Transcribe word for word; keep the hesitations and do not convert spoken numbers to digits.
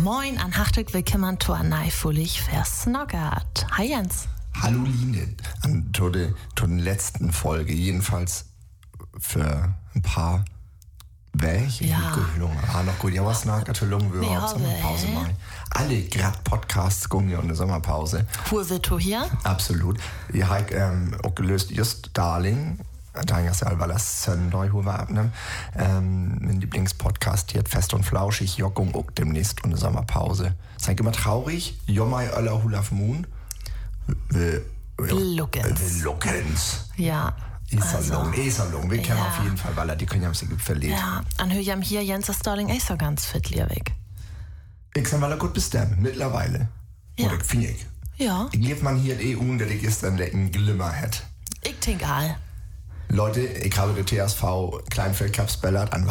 Moin an hartelijk willkommen zu einer neuen Folge Versnoggert. Hi Jens. Hallo Line. An zu der letzten Folge, jedenfalls für ein paar Welche? Ja. Ah, noch gut. Ja, was nach der Lungen wir überhaupt Sommerpause machen. Alle grad Podcasts kommen hier in der Sommerpause. Wo sind du hier? Absolut. Ich habe ähm, auch gelöst, just Darling. Da ist ja weil das Sonntag, wo wir abnehmen. Ähm, mein Lieblingspodcast hier, Fest und Flauschig, Jockung auch demnächst und eine Sommerpause. Seid immer traurig. Jommai Öller Hulaf Moon. Luckens. Luckens. Ja. E-Salon, also, E-Salon. Wir kennen ja. auf jeden Fall, weil die können ja am Sieg verlegt. Ja, an Höjam hier Jens ist Darling auch so ganz fit, Liebig. Ich sag mal, gut bestimmt, mittlerweile. Ja. Oder finde ich. Ja. Ich liebe man hier in E U, dass ich ist dann ein Glimmer hat. Ich denke all. Leute, ich habe den T S V Kleinfeld Cup Spellert an